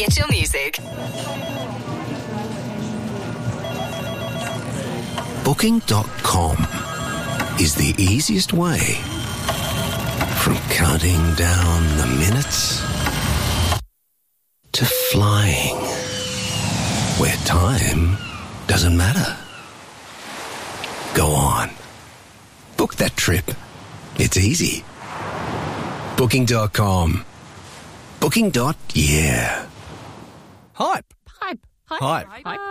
Get your music. Booking.com is the easiest way from counting down the minutes to flying where time doesn't matter. Go on. Book that trip. It's easy. Booking.com. Booking.yeah. Hype. Hype. Hype.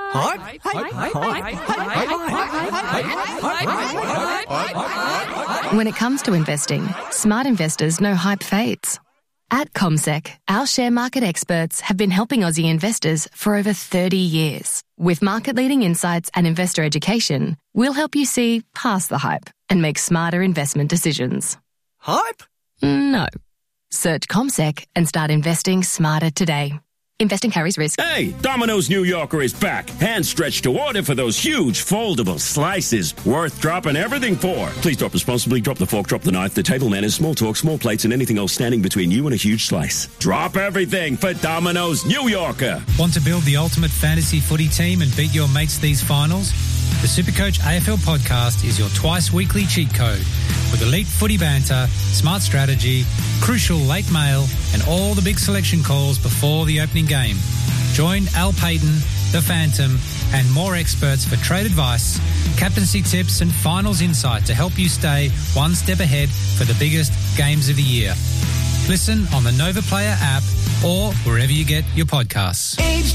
When it comes to investing, smart investors know hype fades. At CommSec, our share market experts have been helping Aussie investors for over 30 years. With market-leading insights and investor education, we'll help you see past the hype and make smarter investment decisions. Hype? No. Search CommSec and start investing smarter today. Investing carries risk. Hey, Domino's New Yorker is back. Hand stretched to order for those huge foldable slices. Worth dropping everything for. Please drop responsibly. Drop the fork, drop the knife, the table manners, small talk, small plates, and anything else standing between you and a huge slice. Drop everything for Domino's New Yorker. Want to build the ultimate fantasy footy team and beat your mates these finals? The Supercoach AFL podcast is your twice-weekly cheat code with elite footy banter, smart strategy, crucial late mail, and all the big selection calls before the opening game. Join Al Payton, The Phantom, and more experts for trade advice, captaincy tips, and finals insight to help you stay one step ahead for the biggest games of the year. Listen on the Nova Player app or wherever you get your podcasts.